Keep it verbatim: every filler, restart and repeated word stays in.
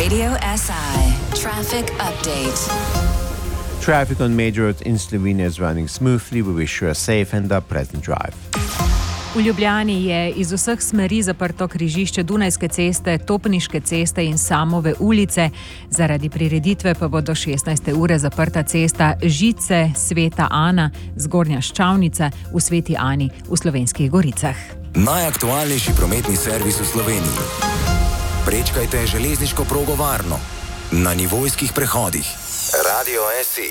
Radio S I Traffic Update. Traffic on major roads in Slovenia is running smoothly. We wish you a safe and a pleasant drive. V Ljubljani je iz vseh smeri zaprto križišče Dunajske ceste, Topniške ceste in Samove ulice. Zaradi prireditve pa bo do šestnajste ure zaprta cesta Žice, Sveta Ana, Zgornja Ščavnica v Sveti Ani v Slovenskih Goricah. Najaktualnejši prometni servis v Sloveniji. Prečkajte železniško progo varno. Na nivojskih prehodih. Radio S I.